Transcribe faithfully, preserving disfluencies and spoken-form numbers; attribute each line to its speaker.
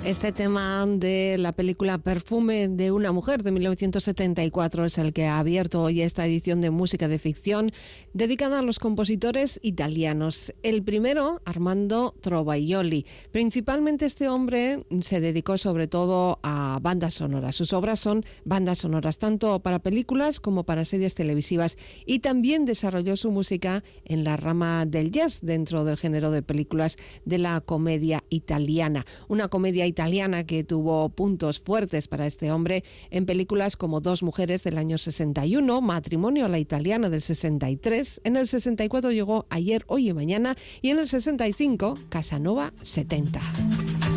Speaker 1: Este tema de la película Perfume de una mujer de mil novecientos setenta y cuatro es el que ha abierto hoy esta edición de música de ficción dedicada a los compositores italianos. El primero, Armando Trovajoli. Principalmente este hombre se dedicó sobre todo a bandas sonoras. Sus obras son bandas sonoras tanto para películas como para series televisivas, y también desarrolló su música en la rama del jazz dentro del género de películas de la comedia italiana. Una comedia italiana que tuvo puntos fuertes para este hombre en películas como Dos mujeres del año sesenta y uno, Matrimonio a la italiana del sesenta y tres, en el sesenta y cuatro llegó Ayer, hoy y mañana, y en el sesenta y cinco Casanova setenta.